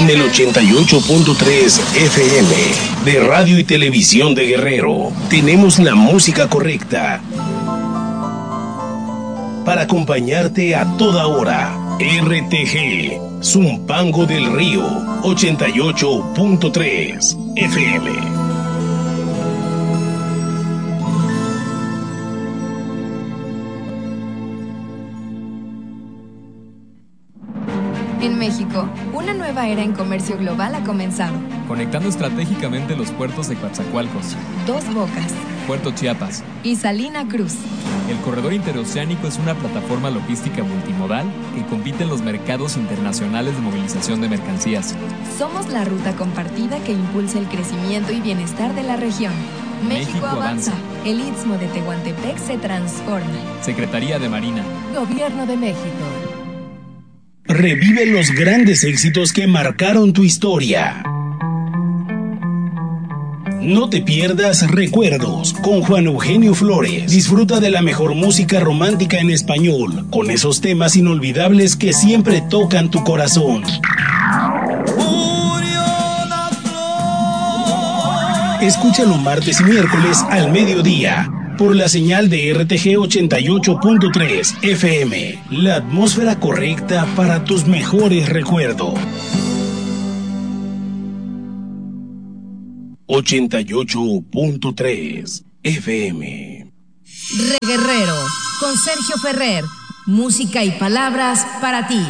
en el 88.3 FM de Radio y Televisión de Guerrero. Tenemos la música correcta para acompañarte a toda hora. RTG, Zumpango del Río, 88.3 FM. En México, una nueva era en comercio global ha comenzado. Conectando estratégicamente los puertos de Coatzacoalcos, Dos Bocas, Puerto Chiapas y Salina Cruz. El corredor interoceánico es una plataforma logística multimodal que compite en los mercados internacionales de movilización de mercancías. Somos la ruta compartida que impulsa el crecimiento y bienestar de la región. México avanza. El Istmo de Tehuantepec se transforma. Secretaría de Marina. Gobierno de México. Revive los grandes éxitos que marcaron tu historia. No te pierdas Recuerdos con Juan Eugenio Flores. Disfruta de la mejor música romántica en español, con esos temas inolvidables que siempre tocan tu corazón. Escúchalo martes y miércoles al mediodía por la señal de RTG 88.3 FM. La atmósfera correcta para tus mejores recuerdos. 88.3 FM. Reguerrero, con Sergio Ferrer. Música y palabras para ti.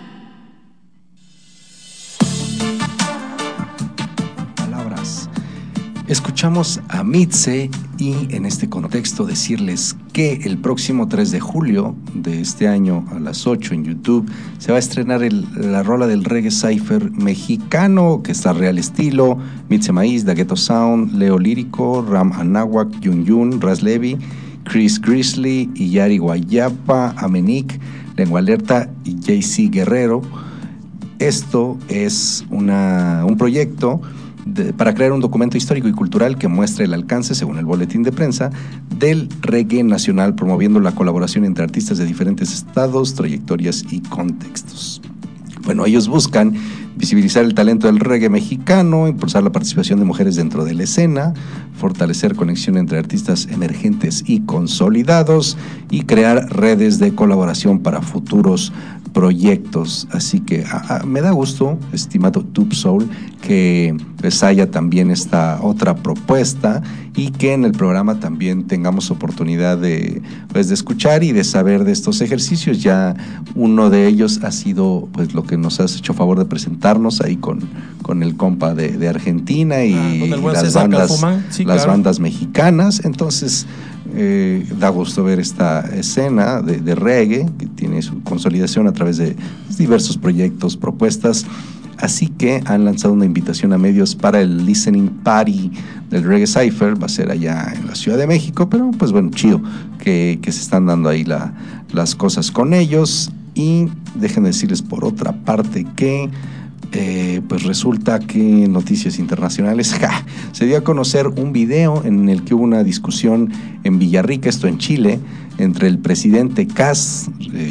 Palabras. Escuchamos a Mitze y en este contexto decirles que el próximo 3 de julio de este año a las 8 en YouTube se va a estrenar la rola del reggae cypher mexicano que está Real Estilo, Mitze Maíz, Da Ghetto Sound, Leo Lírico, Ram Anáhuac, Yun Yun, Ras Levy, Chris Grizzly, Iyari Guayapa, Amenik, Lengua Alerta y JC Guerrero. Esto es un proyecto para crear un documento histórico y cultural que muestre el alcance, según el boletín de prensa, del reggae nacional, promoviendo la colaboración entre artistas de diferentes estados, trayectorias y contextos. Bueno, ellos buscan visibilizar el talento del reggae mexicano, impulsar la participación de mujeres dentro de la escena, fortalecer conexión entre artistas emergentes y consolidados y crear redes de colaboración para futuros proyectos. Así que me da gusto, estimado Tube Soul, que pues haya también esta otra propuesta y que en el programa también tengamos oportunidad de escuchar y de saber de estos ejercicios. Ya uno de ellos ha sido pues lo que nos has hecho favor de presentarnos ahí con el compa de Argentina y las bandas mexicanas. Entonces da gusto ver esta escena de reggae que tiene su consolidación a través de diversos proyectos, propuestas. Así que han lanzado una invitación a medios para el listening party del Reggae Cypher. Va a ser allá en la Ciudad de México, pero pues bueno, chido que se están dando ahí las cosas con ellos. Y déjenme decirles por otra parte que pues resulta que en noticias internacionales se dio a conocer un video en el que hubo una discusión en Villarrica, esto en Chile, entre el presidente Kast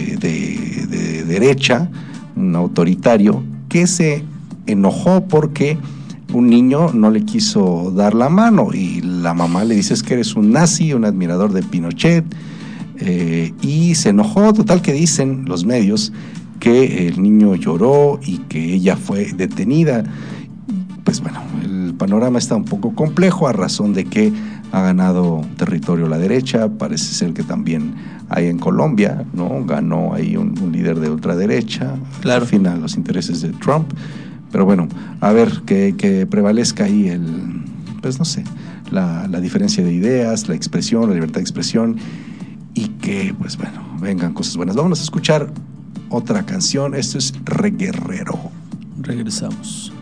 de derecha, un autoritario, que se enojó porque un niño no le quiso dar la mano y la mamá le dice: es que eres un nazi, un admirador de Pinochet, y se enojó. Total que dicen los medios que el niño lloró y que ella fue detenida. Pues bueno, el panorama está un poco complejo a razón de que ha ganado territorio la derecha. Parece ser que también hay en Colombia, ¿no? Ganó ahí un líder de ultraderecha, claro, al final los intereses de Trump. Pero bueno, a ver que prevalezca ahí pues no sé, la diferencia de ideas, la expresión, la libertad de expresión, y que pues bueno, vengan cosas buenas. Vámonos a escuchar otra canción. Esto es Reguerrero. Regresamos.